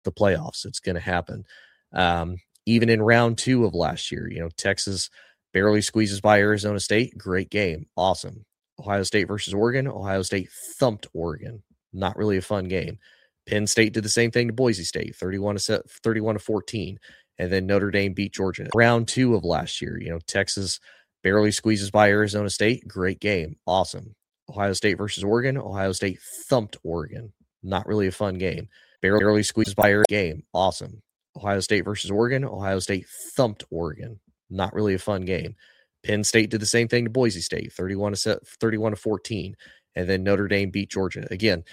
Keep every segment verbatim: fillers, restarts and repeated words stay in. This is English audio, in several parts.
the playoffs. It's going to happen. Um, even in round two of last year, you know, Texas barely squeezes by Arizona State. Great game. Awesome. Ohio State versus Oregon. Ohio State thumped Oregon. Not really a fun game. Penn State did the same thing to Boise State, thirty-one to fourteen. And then Notre Dame beat Georgia. Round two of last year, you know, Texas barely squeezes by Arizona State. Great game. Awesome. Ohio State versus Oregon. Ohio State thumped Oregon. Not really a fun game. Barely squeezes by Arizona game. Awesome. Ohio State versus Oregon. Ohio State thumped Oregon. Not really a fun game. Penn State did the same thing to Boise State, thirty-one to fourteen. And then Notre Dame beat Georgia. Again,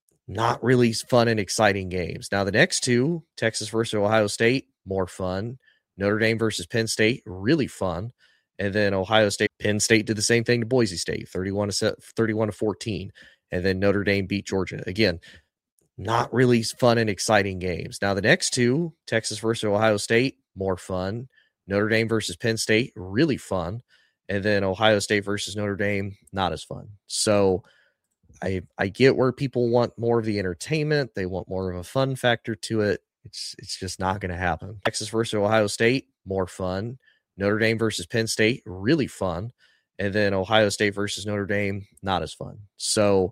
not really fun and exciting games. Now, the next two, Texas versus Ohio State, more fun. Notre Dame versus Penn State, really fun. And then Ohio State, Penn State did the same thing to Boise State, thirty-one to fourteen. And then Notre Dame beat Georgia. Again, not really fun and exciting games. Now, the next two, Texas versus Ohio State, more fun. Notre Dame versus Penn State, really fun. And then Ohio State versus Notre Dame, not as fun. So I I get where people want more of the entertainment. They want more of a fun factor to it. It's it's just not going to happen. Texas versus Ohio State, more fun. Notre Dame versus Penn State, really fun. And then Ohio State versus Notre Dame, not as fun. So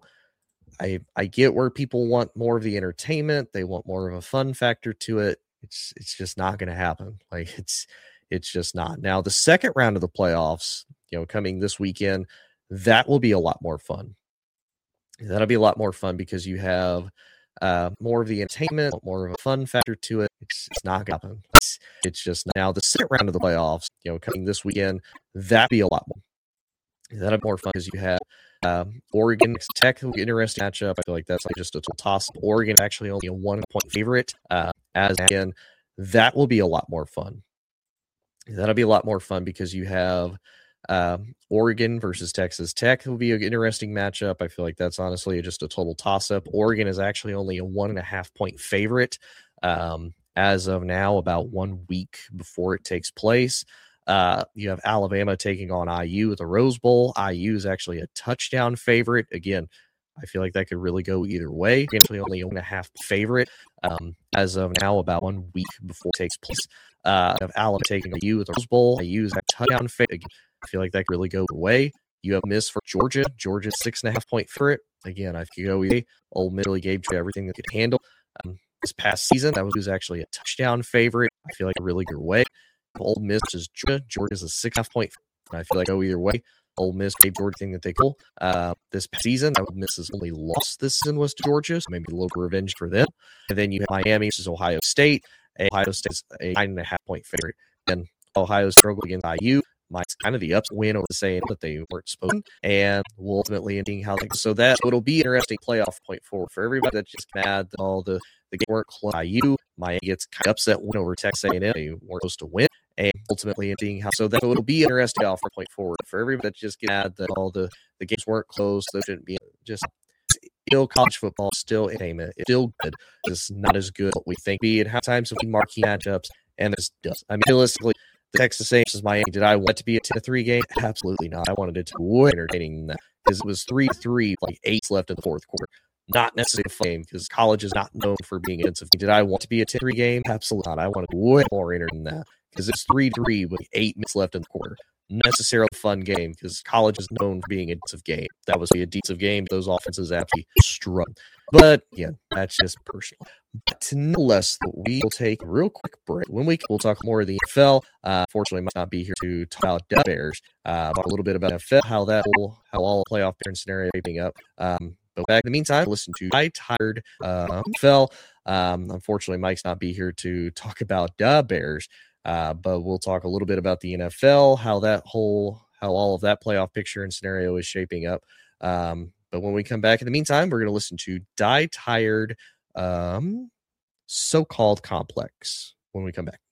I I get where people want more of the entertainment. They want more of a fun factor to it. It's it's just not going to happen. Like it's it's just not. Now, the second round of the playoffs, you know, coming this weekend, that will be a lot more fun. That'll be a lot more fun because you have uh, more of the entertainment, more of a fun factor to it. It's, it's not going to happen. It's, it's just now the second round of the playoffs, you know, coming this weekend, that'll be a lot more. That'll be more fun because you have um, Oregon Tech, interesting matchup. I feel like that's like just a toss. Oregon actually only a one point favorite. Uh, as again, that will be a lot more fun. That'll be a lot more fun because you have Um, Oregon versus Texas Tech will be an interesting matchup. I feel like that's honestly just a total toss-up. Oregon is actually only a one and a half point favorite um, as of now, about one week before it takes place. Uh, you have Alabama taking on I U at the Rose Bowl. I U is actually a touchdown favorite. Again, I feel like that could really go either way. Actually only a one and a half favorite um, as of now, about one week before it takes place. Uh, you have Alabama taking I U at the Rose Bowl. I U is a touchdown favorite. I feel like that could really go away. You have Miss for Georgia. Georgia's six and a half point favorite. Again, I could go away. Ole Miss really gave Georgia everything they could handle. Um, this past season, that was actually a touchdown favorite. I feel like a really good way. Ole Miss is Georgia. Georgia's a six and a half point favorite. I feel like go either way. Ole Miss gave Georgia everything that they could. Uh, this past season, Ole Miss has only lost this season was to Georgia, so maybe a little revenge for them. And then you have Miami versus Ohio State. Ohio State's a nine and a half point favorite. And Ohio struggled against I U. Mike's kind of the upset win over saying that they weren't supposed to, and will ultimately ending how they so that it'll be an interesting playoff point forward for everybody that's just mad that all the the games weren't close. I U Miami gets kind of upset win over Texas A and M. They weren't supposed to win, and ultimately ending how so that so it'll be an interesting playoff point forward for everybody that's just mad that all the the games weren't close. They shouldn't be just. Still, college football, still entertainment. It's still good. It's not as good as what we think. Be at times of marquee matchups, and this does. I mean, realistically. Texas A and M versus Miami. Did I want it to be a ten to three game? Absolutely not. I wanted it to be way entertaining than that because it was three to three, like eight left in the fourth quarter. Not necessarily a fun game because college is not known for being intensive. Did I want it to be a ten to three game? Absolutely not. I wanted way more entertaining than that because it's three to three with eight minutes left in the quarter. Necessarily a fun game because college is known for being a defensive game. That was a defensive game. Those offenses absolutely struggled. But yeah, that's just personal. But nonetheless, we will take a real quick break. When we we'll talk more of the N F L. Uh, fortunately, might not be here to talk about the Bears. Uh, talk a little bit about N F L, how that will, how all playoff parent scenario shaping up. Um, but back in the meantime, listen to I Tired uh, N F L. Um, unfortunately, Mike's not be here to talk about the Bears. Uh, but we'll talk a little bit about the N F L, how that whole, how all of that playoff picture and scenario is shaping up. Um, but when we come back, in the meantime, we're going to listen to Die Tired, um, So-Called Complex when we come back.